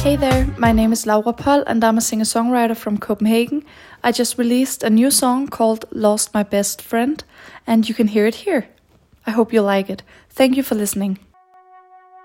Hey there, my name is Laura Poll and I'm a singer-songwriter from Copenhagen. I just released a new song called Lost My Best Friend and you can hear it here. I hope you like it. Thank you for listening.